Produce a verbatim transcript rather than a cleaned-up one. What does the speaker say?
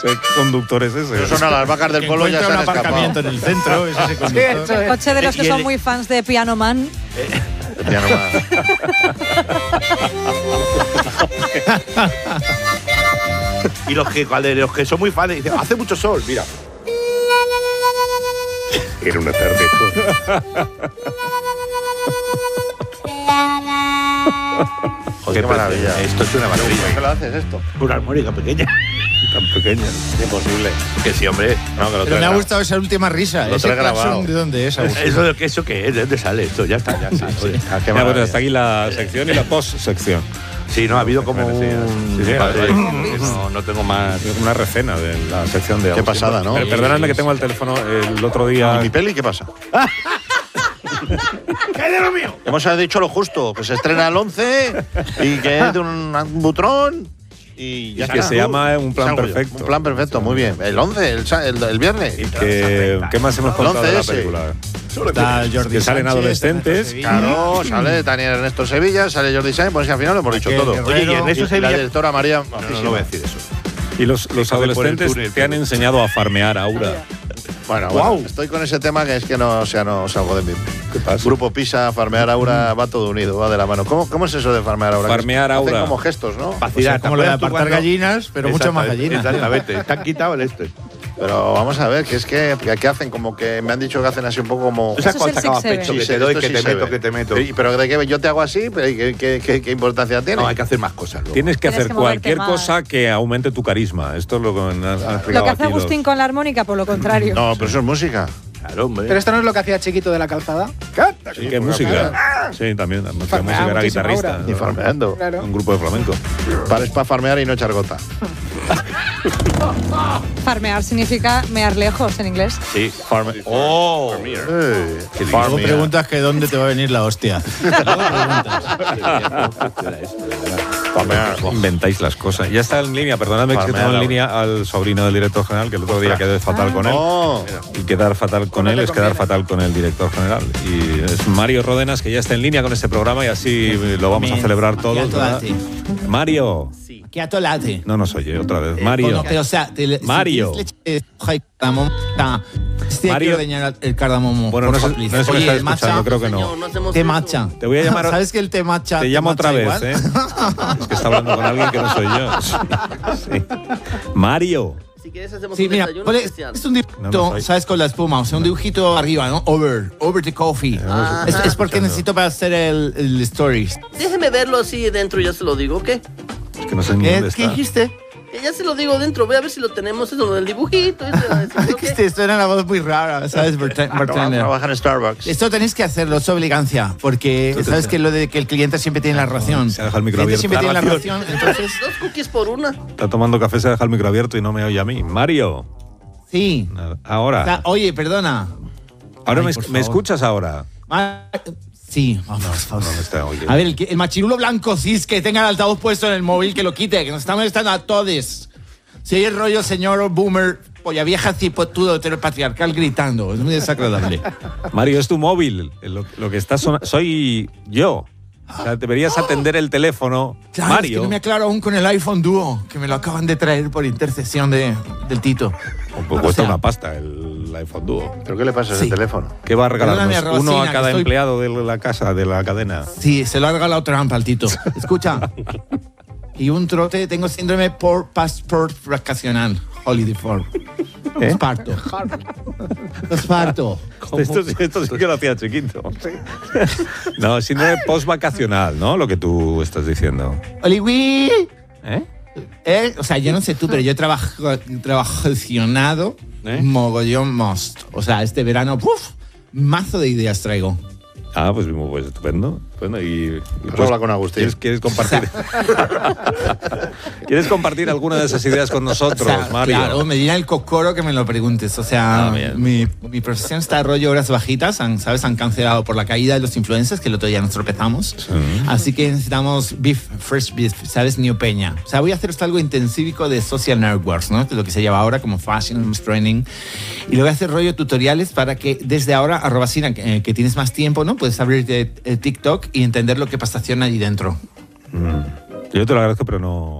¿Qué conductor es ese? Eso son a las vacas del pueblo, ya se han un aparcamiento escapado. en el centro, es ese conductor. El coche de los que son muy fans de Piano Man. El Piano Man. Y los que, de los que son muy fans dicen, hace mucho sol, mira. Era una tarde. Joder, qué maravilla. Esto es una maravilla. ¿Por qué lo haces esto? Una armónica pequeña. Tan pequeña. Es imposible. Que sí, hombre. No, que lo Pero me ha trae gustado esa última risa. Lo Ese trae grabado. claxon, ¿de dónde es? Agustín? ¿Eso de qué, eso qué es? ¿De dónde sale esto? Ya está, ya está. Joder. Ah, qué Ya, bueno, maravilla. hasta aquí la sección y la post-sección. Sí, no, ha habido como Sí, un... sí, sí, Padre, sí. no, no tengo más... Es como una recena de la sección de Qué Agustín. pasada, ¿no? Pero perdonadme que tengo el teléfono el otro día. ¿Y mi peli qué pasa? ¿Qué de lo mío? Hemos dicho lo justo, que se estrena el once y que es de un, un butrón y ya Y que está. se llama Un Plan Salgo yo. Perfecto. Un plan perfecto, muy bien. El once, el, sa- el, el viernes. Y que, ¿qué más hemos contado de la once ese. película? Está Jordi Que salen Sánchez, adolescentes. Ernesto Claro, sale Daniel Ernesto Sevilla, sale Jordi Sáenz, pues al final lo hemos dicho Raquel todo. Guerrero. Oye, y Ernesto Y la Sevilla... directora María. No, no, no voy a decir eso. Y los, los Corre por el adolescentes túnel, te han tío. enseñado a farmear, Aura. Bueno, Guau. bueno, estoy con ese tema que es que no, o sea, no salgo de mí. ¿Qué pasa? Grupo Pisa, farmear Aura, va todo unido, va de la mano. ¿Cómo, cómo es eso de farmear Aura? Farmear Hacen Aura. como gestos, ¿no? O sea, Facilidad. como lo de apartar gallinas, pero mucho más gallinas. Exactamente. Te han quitado el este. Pero vamos a ver, que es que, que hacen como que me han dicho que hacen así un poco como. ¿Tú sabes Eso es cuánto el acabas Six pecho Seven. que Sí, te doy, esto que sí te se meto, ve. que te meto? Y- Pero de qué yo te hago así, pero ¿y ¿qué, qué, qué, qué importancia tiene? No, hay que hacer más cosas. luego. Tienes que Tienes hacer que moverte cualquier más. cosa que aumente tu carisma. Esto es lo que han han Lo explicado que hace aquí los- Agustín con la armónica, por lo contrario. No, pero eso es música. Claro, hombre. Pero esto no es lo que hacía Chiquito de la Calzada. Sí, ¿Qué música? Sí, también. La música Farmear era muchísima guitarrista. Aura. Ni farmeando. Claro. Un grupo de flamenco. Para, es para farmear y no echar gota. Farmear significa mear lejos en inglés. Sí, farme. ¡Oh! Eh, Luego farmear. preguntas que dónde te va a venir la hostia. Farmear. Inventáis las cosas. Ya está en línea, perdonadme que Farmear, tengo en Aura. línea al sobrino del director general, que el otro día quedé fatal con él. Oh, Y quedar fatal con No él te es quedar conviene. fatal con el director general. Y es Mario Ródenas, que ya está en línea con este programa y así lo vamos a Bien. celebrar todos. Ya ¿verdad? tolate. Mario. ¿Qué atolate? No nos oye otra vez. Mario. Bueno, pero, o sea, te- si Mario. tienes leche de soja y cardamomo, está- este hay Mario. que ordeñar el cardamomo. Bueno, por no sé, favor, no sé please. si me Oye, está el matcha, escuchando, creo que no. Señor, no hacemos té eso. matcha. Te voy a llamar. ¿Sabes que el té matcha Te té llamo matcha otra vez, igual? ¿eh? Es que está hablando con alguien que no soy yo. Sí, sí. Mario. Si quieres hacemos Sí, un mira, desayuno ponle- especial. es un dibujito, No, no soy. ¿sabes? Con la espuma, o sea, un dibujito arriba, ¿no? Over, over the coffee. Ah, es, es porque escuchando. necesito para hacer el, el stories. Déjeme verlo así dentro y ya se lo digo, ¿ok? Es que no sé ni ¿Qué, dónde ¿qué está. dijiste? Que ya se lo digo dentro, voy a ver si lo tenemos, eso del dibujito. Ese, ese, ¿Qué ¿ok? dijiste? Esto era una voz muy rara, ¿sabes? Barten- bartender. trabaja en Starbucks. Esto tenéis que hacerlo, es obligancia, porque sabes que lo de que el cliente siempre tiene la ración. Se ha dejado el micro El cliente abierto. siempre tiene la La ración, entonces Dos cookies por una. Está tomando café, se deja el micro abierto y no me oye a mí. Mario. sí. Nada. O sea, Ahora. oye, perdona. Ahora Ay, me, por me favor. escuchas ahora. Ah, sí, vamos, vamos. No me está oyendo. A ver, el, que- el machirulo blanco cis que tenga el altavoz puesto en el móvil, que lo quite, que nos está molestando a todos. Si hay el rollo señor boomer, polla vieja, cipotudo, heteropatriarcal gritando, es muy desagradable. Mario, es tu móvil. Lo, lo que está sonando. Soy yo. O sea, deberías atender el teléfono. Claro, Mario. es que no me aclaro aún con el iPhone Duo, que me lo acaban de traer por intercesión de, del Tito. Pues O cuesta sea, una pasta el iPhone Duo. ¿Pero qué le pasa a ese Sí. teléfono? ¿Qué va a Perdóname, regalarnos? Uno Rosina, a cada que estoy- empleado de la casa, de la cadena. Sí, se lo ha regalado Trump al Tito. Escucha. Y un trote, tengo síndrome por passport vacacional. Holiday for. ¿Eh? Esparto. Esparto. Esto, sí- esto sí que lo hacía chiquito. No, síndrome post-vacacional, ¿no? Lo que tú estás diciendo. Oliwi. ¿Eh? Eh, o sea, yo no sé tú, pero yo he trabajo, trabajacionado ¿Eh? mogollón most. O sea, este verano, ¡puf! Mazo de ideas traigo. Ah, pues, pues estupendo. Bueno, y, Pues habla con Agustín. ¿Quieres, quieres compartir? ¿Quieres compartir alguna de esas ideas con nosotros, O sea, Mario? claro, me dirá el cocoro que me lo preguntes. O sea, Ah, bien. mi, mi profesión está a rollo horas bajitas, han, ¿sabes? Han cancelado por la caída de los influencers, que el otro día nos tropezamos. Así que necesitamos beef, fresh beef, ¿sabes? New Peña. O sea, voy a hacer esto algo intensívico de social networks, ¿no? Que es lo que se llama ahora como fashion training. Y lo voy a hacer rollo tutoriales para que desde ahora, arroba Sina, que, que tienes más tiempo, ¿no? Puedes abrir eh, TikTok y entender lo que pasa allí dentro. Yo te lo agradezco, pero no...